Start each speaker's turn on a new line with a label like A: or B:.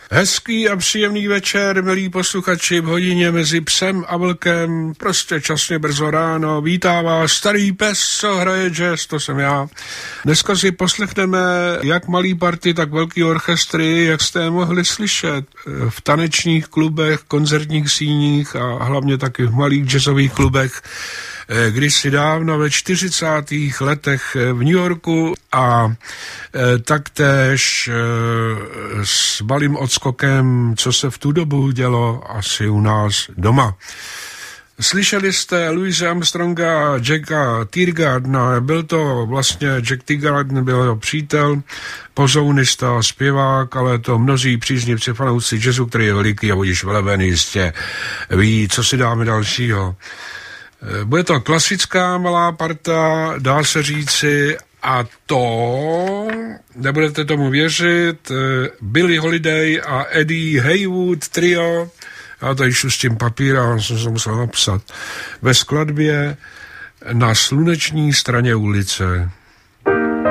A: Hezký a příjemný večer, milí posluchači, v hodině mezi psem a vlkem, prostě časně brzo ráno, vítá vás starý pes, co hraje jazz, to jsem já. Dneska si poslechneme jak malý party, tak velký orchestry, jak jste je mohli slyšet v tanečních klubech, koncertních síních a hlavně taky v malých jazzových klubech, kdysi dávno ve 40. letech v New Yorku a taktéž s malým odskokem, co se v tu dobu dělo asi u nás doma. Slyšeli jste Louise Armstronga a Jacka Teargardna, byl to vlastně Jack Teargarden, byl jeho přítel, pozounista, zpěvák, ale to mnozí příznivci fanoušci jazzu, který je veliký a budíš veleven, jistě ví, co si dáme dalšího. Bude to klasická malá parta, dá se říci, a to, nebudete tomu věřit, Billie Holiday a Eddie Heywood trio, já tady šustím papíra, jsem se musel napsat, ve skladbě Na sluneční straně ulice.